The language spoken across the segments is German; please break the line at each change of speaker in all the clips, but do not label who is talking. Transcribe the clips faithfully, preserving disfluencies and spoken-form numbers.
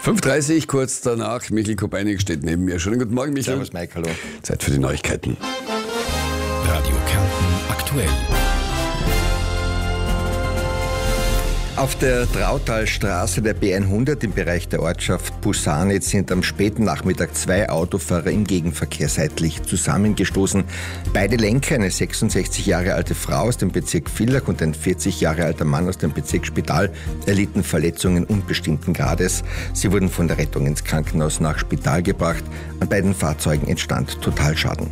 fünf Uhr dreißig, kurz danach, Michael Kubeinig steht neben mir. Schönen guten Morgen, Michael.
Servus, Mike, hallo.
Zeit für die Neuigkeiten.
Radio Kärnten aktuell.
Auf der Trautalstraße der B hundert im Bereich der Ortschaft Busanitz sind am späten Nachmittag zwei Autofahrer im Gegenverkehr seitlich zusammengestoßen. Beide Lenker, eine sechsundsechzig Jahre alte Frau aus dem Bezirk Villach und ein vierzig Jahre alter Mann aus dem Bezirk Spital, erlitten Verletzungen unbestimmten Grades. Sie wurden von der Rettung ins Krankenhaus nach Spital gebracht. An beiden Fahrzeugen entstand Totalschaden.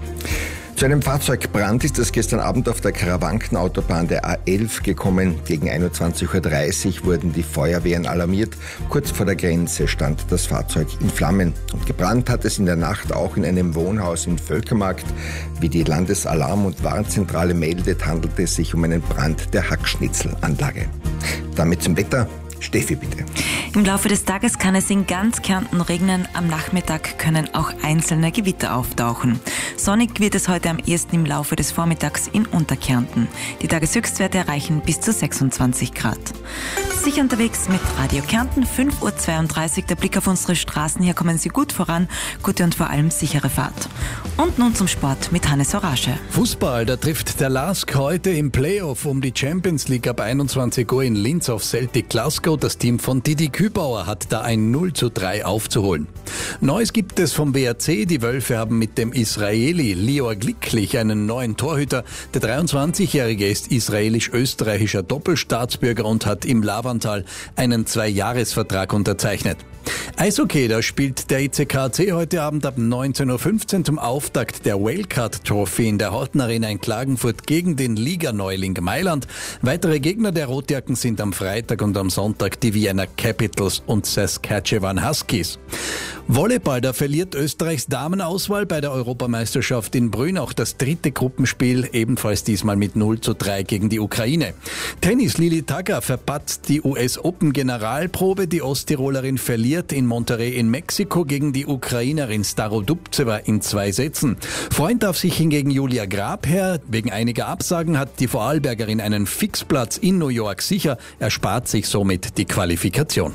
Zu einem Fahrzeugbrand ist es gestern Abend auf der Karawankenautobahn der A elf gekommen. Gegen einundzwanzig Uhr dreißig wurden die Feuerwehren alarmiert. Kurz vor der Grenze stand das Fahrzeug in Flammen. Und gebrannt hat es in der Nacht auch in einem Wohnhaus in Völkermarkt. Wie die Landesalarm- und Warnzentrale meldet, handelt es sich um einen Brand der Hackschnitzelanlage. Damit zum Wetter. Steffi, bitte.
Im Laufe des Tages kann es in ganz Kärnten regnen. Am Nachmittag können auch einzelne Gewitter auftauchen. Sonnig wird es heute am ehesten im Laufe des Vormittags in Unterkärnten. Die Tageshöchstwerte erreichen bis zu sechsundzwanzig Grad. Sicher unterwegs mit Radio Kärnten, fünf Uhr zweiunddreißig. Der Blick auf unsere Straßen. Hier kommen Sie gut voran. Gute und vor allem sichere Fahrt. Und nun zum Sport mit Hannes Orasche.
Fußball, da trifft der LASK heute im Playoff um die Champions League ab einundzwanzig Uhr in Linz auf Celtic Glasgow. Das Team von Didi Kübauer hat da ein null zu drei aufzuholen. Neues gibt es vom W R C. Die Wölfe haben mit dem Israeli Lior Glicklich einen neuen Torhüter. Der dreiundzwanzigjährige ist israelisch-österreichischer Doppelstaatsbürger und hat im Lavantal einen Zwei-Jahres-Vertrag unterzeichnet. Eishockey, da spielt der I C K C heute Abend ab neunzehn Uhr fünfzehn zum Auftakt der Wildcard Trophy in der Horten Arena in Klagenfurt gegen den Liganeuling Mailand. Weitere Gegner der Rotjacken sind am Freitag und am Sonntag die Vienna Capitals und Saskatchewan Huskies. Volleyball, da verliert Österreichs Damenauswahl bei der Europameisterschaft in Brünn auch das dritte Gruppenspiel, ebenfalls diesmal mit null zu drei gegen die Ukraine. Tennis, Lili Tagger verpatzt die U S Open Generalprobe. Die Osttirolerin verliert in Monterrey in Mexiko gegen die Ukrainerin Starodubtseva in zwei Sätzen. Freund darf sich hingegen Julia Grabherr. Wegen einiger Absagen hat die Vorarlbergerin einen Fixplatz in New York sicher, erspart sich somit die Qualifikation.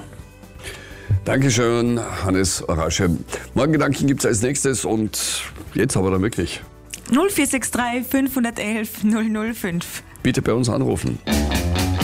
Dankeschön, Hannes Orasche. Morgengedanken gibt es als nächstes und jetzt aber dann wirklich.
null vier sechs drei fünf eins eins null null fünf.
Bitte bei uns anrufen.